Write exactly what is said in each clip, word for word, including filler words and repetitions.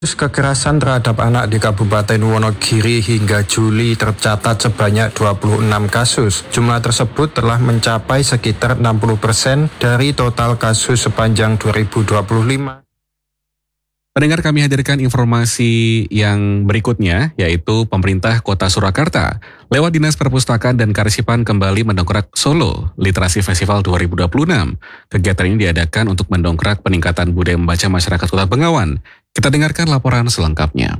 Kasus kekerasan terhadap anak di Kabupaten Wonogiri hingga Juli tercatat sebanyak dua puluh enam kasus. Jumlah tersebut telah mencapai sekitar enam puluh persen dari total kasus sepanjang dua ribu dua puluh lima. Pendengar, kami hadirkan informasi yang berikutnya, yaitu pemerintah Kota Surakarta lewat Dinas Perpustakaan dan Kearsipan kembali mendongkrak Solo Literasi Festival dua ribu dua puluh enam. Kegiatan ini diadakan untuk mendongkrak peningkatan budaya membaca masyarakat Kota Bengawan. Kita dengarkan laporan selengkapnya.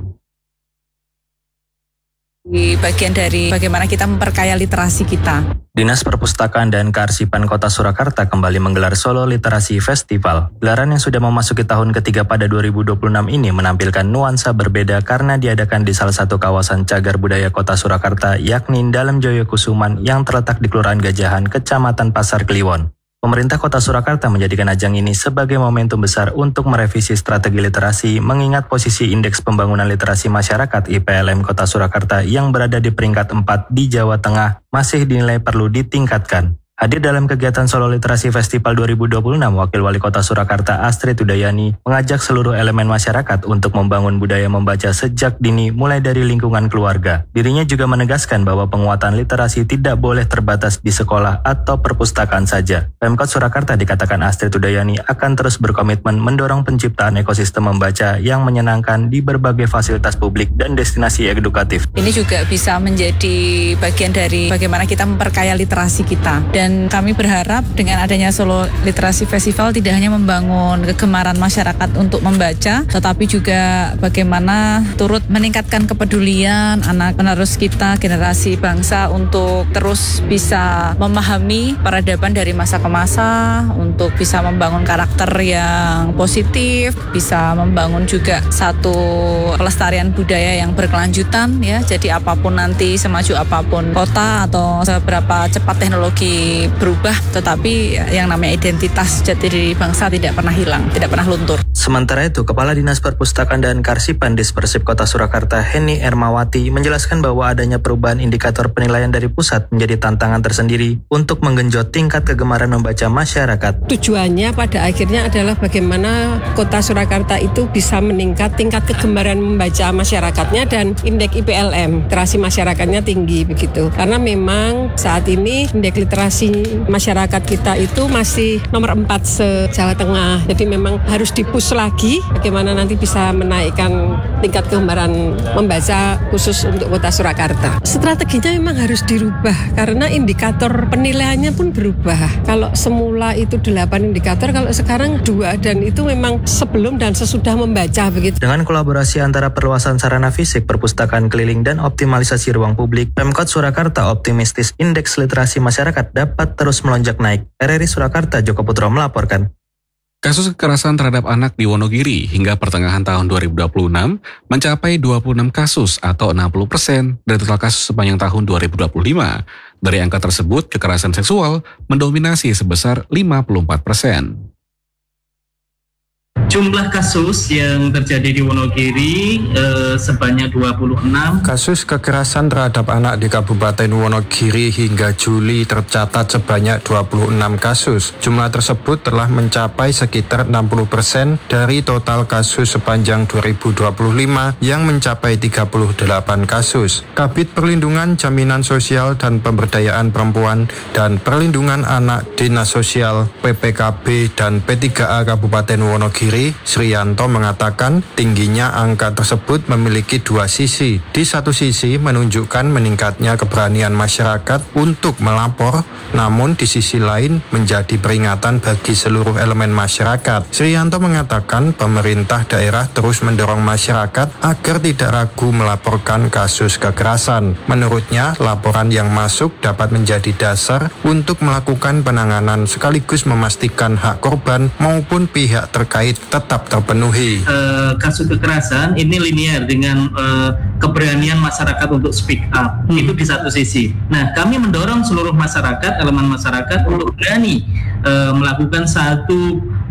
Di bagian dari bagaimana kita memperkaya literasi kita. Dinas Perpustakaan dan Kearsipan Kota Surakarta kembali menggelar Solo Literasi Festival. Gelaran yang sudah memasuki tahun ketiga pada dua ribu dua puluh enam ini menampilkan nuansa berbeda karena diadakan di salah satu kawasan cagar budaya Kota Surakarta, yakni Dalam Jaya Kusuman yang terletak di Kelurahan Gajahan, Kecamatan Pasar Kliwon. Pemerintah Kota Surakarta menjadikan ajang ini sebagai momentum besar untuk merevisi strategi literasi mengingat posisi Indeks Pembangunan Literasi Masyarakat I P L M Kota Surakarta yang berada di peringkat empat di Jawa Tengah masih dinilai perlu ditingkatkan. Hadir dalam kegiatan Solo Literasi Festival dua ribu dua puluh enam, Wakil Wali Kota Surakarta Astrid Udayani mengajak seluruh elemen masyarakat untuk membangun budaya membaca sejak dini mulai dari lingkungan keluarga. Dirinya juga menegaskan bahwa penguatan literasi tidak boleh terbatas di sekolah atau perpustakaan saja. Pemkot Surakarta, dikatakan Astrid Udayani, akan terus berkomitmen mendorong penciptaan ekosistem membaca yang menyenangkan di berbagai fasilitas publik dan destinasi edukatif. Ini juga bisa menjadi bagian dari bagaimana kita memperkaya literasi kita. Dan kami berharap dengan adanya Solo Literasi Festival tidak hanya membangun kegemaran masyarakat untuk membaca, tetapi juga bagaimana turut meningkatkan kepedulian anak penerus kita, generasi bangsa, untuk terus bisa memahami peradaban dari masa ke masa, untuk bisa membangun karakter yang positif, bisa membangun juga satu pelestarian budaya yang berkelanjutan, ya. Jadi apapun nanti, semaju apapun kota atau seberapa cepat teknologi berubah, tetapi yang namanya identitas jati diri bangsa tidak pernah hilang, tidak pernah luntur. Sementara itu, Kepala Dinas Perpustakaan dan Kearsipan Dispersip Kota Surakarta Heni Ermawati menjelaskan bahwa adanya perubahan indikator penilaian dari pusat menjadi tantangan tersendiri untuk menggenjot tingkat kegemaran membaca masyarakat. Tujuannya pada akhirnya adalah bagaimana Kota Surakarta itu bisa meningkat tingkat kegemaran membaca masyarakatnya dan indeks I P L M, literasi masyarakatnya tinggi begitu. Karena memang saat ini indeks literasi masyarakat kita itu masih nomor empat se-Jawa Tengah. Jadi memang harus dipush lagi bagaimana nanti bisa menaikkan tingkat kegemaran membaca khusus untuk Kota Surakarta. Strateginya memang harus dirubah karena indikator penilaiannya pun berubah. Kalau semula itu delapan indikator, kalau sekarang dua, dan itu memang sebelum dan sesudah membaca begitu. Dengan kolaborasi antara perluasan sarana fisik, perpustakaan keliling, dan optimalisasi ruang publik, Pemkot Surakarta optimistis indeks literasi masyarakat dapat terus melonjak naik. R R I Surakarta, Joko Putro melaporkan. Kasus kekerasan terhadap anak di Wonogiri hingga pertengahan tahun dua ribu dua puluh enam mencapai dua puluh enam kasus atau enam puluh persen dari total kasus sepanjang tahun dua ribu dua puluh lima. Dari angka tersebut, kekerasan seksual mendominasi sebesar lima puluh empat persen. Jumlah kasus yang terjadi di Wonogiri eh, sebanyak dua puluh enam. Kasus kekerasan terhadap anak di Kabupaten Wonogiri hingga Juli tercatat sebanyak dua puluh enam kasus. Jumlah tersebut telah mencapai sekitar enam puluh persen dari total kasus sepanjang dua ribu dua puluh lima yang mencapai tiga puluh delapan kasus. Kabid Perlindungan Jaminan Sosial dan Pemberdayaan Perempuan dan Perlindungan Anak Dinas Sosial P P K B dan P tiga A Kabupaten Wonogiri Sriyanto mengatakan tingginya angka tersebut memiliki dua sisi. Di satu sisi menunjukkan meningkatnya keberanian masyarakat untuk melapor, namun di sisi lain menjadi peringatan bagi seluruh elemen masyarakat. Sriyanto mengatakan pemerintah daerah terus mendorong masyarakat agar tidak ragu melaporkan kasus kekerasan. Menurutnya, laporan yang masuk dapat menjadi dasar untuk melakukan penanganan sekaligus memastikan hak korban maupun pihak terkait tetap terpenuhi. Uh, kasus kekerasan ini linear dengan uh, keberanian masyarakat untuk speak up. Hmm. Itu di satu sisi. Nah, kami mendorong seluruh masyarakat, elemen masyarakat untuk berani uh, melakukan satu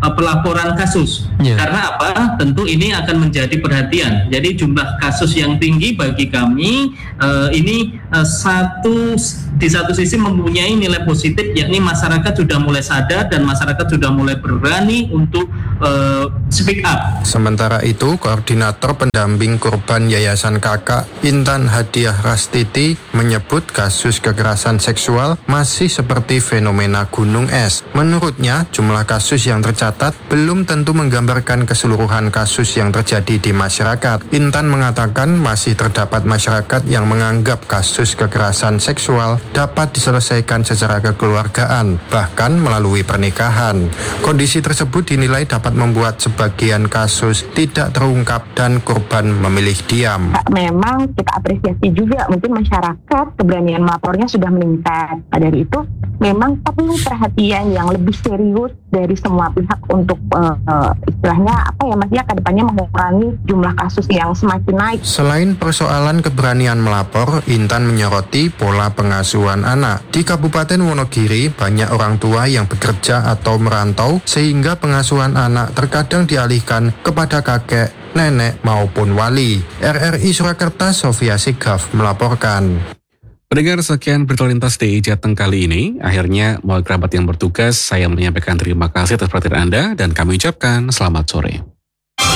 uh, pelaporan kasus. Ya. Karena apa? Tentu ini akan menjadi perhatian. Jadi jumlah kasus yang tinggi bagi kami uh, ini uh, satu di satu sisi mempunyai nilai positif, yakni masyarakat sudah mulai sadar dan masyarakat sudah mulai berani untuk uh, speak up. Sementara itu, Koordinator Pendamping Korban Yayasan Kakak Intan Hadiah Rastiti menyebut kasus kekerasan seksual masih seperti fenomena gunung es. Menurutnya, jumlah kasus yang tercatat belum tentu menggambarkan keseluruhan kasus yang terjadi di masyarakat. Intan mengatakan masih terdapat masyarakat yang menganggap kasus kekerasan seksual dapat diselesaikan secara kekeluargaan, bahkan melalui pernikahan. Kondisi tersebut dinilai dapat membuat sebagian kasus tidak terungkap dan korban memilih diam. Memang kita apresiasi juga mungkin masyarakat keberanian melapornya sudah meningkat. Dari itu memang perlu perhatian yang lebih serius dari semua pihak untuk uh, uh, istilahnya apa ya Mas ya ke depannya mengurangi jumlah kasus yang semakin naik. Selain persoalan keberanian melapor, Intan menyoroti pola pengasuhan anak. Di Kabupaten Wonogiri banyak orang tua yang bekerja atau merantau sehingga pengasuhan anak terkadang dialihkan kepada kakek, nenek maupun wali. R R I Surakarta, Sofia Sigaf melaporkan. Pendengar, sekian berita lintas D I Jateng kali ini. Akhirnya, mewakili kerabat yang bertugas, saya menyampaikan terima kasih atas perhatian Anda dan kami ucapkan selamat sore.